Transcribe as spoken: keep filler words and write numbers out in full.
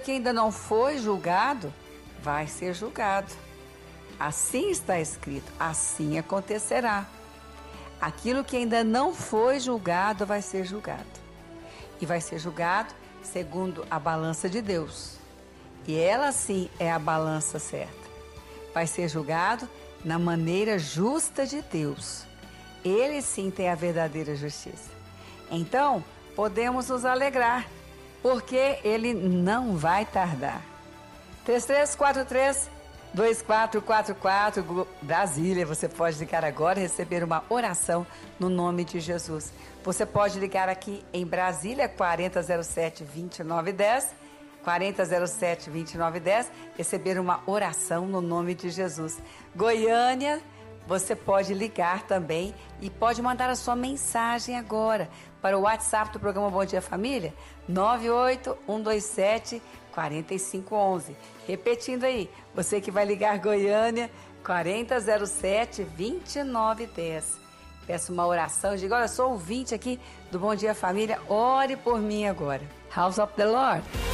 que ainda não foi julgado, vai ser julgado. Assim está escrito, assim acontecerá. Aquilo que ainda não foi julgado vai ser julgado. E vai ser julgado segundo a balança de Deus. E ela sim é a balança certa. Vai ser julgado na maneira justa de Deus. Ele sim tem a verdadeira justiça. Então, podemos nos alegrar, porque ele não vai tardar. três três quatro três, dois quatro quatro quatro, Brasília, você pode ligar agora e receber uma oração no nome de Jesus. Você pode ligar aqui em Brasília, quarenta zero sete, vinte e nove dez, quarenta zero sete, vinte e nove dez, receber uma oração no nome de Jesus. Goiânia, você pode ligar também e pode mandar a sua mensagem agora para o WhatsApp do programa Bom Dia Família, nove oito um dois sete, quatro cinco um um. Repetindo aí, você que vai ligar Goiânia, quarenta zero sete, vinte e nove dez. Peço uma oração, diga, olha, eu sou ouvinte aqui do Bom Dia Família, ore por mim agora. House of the Lord.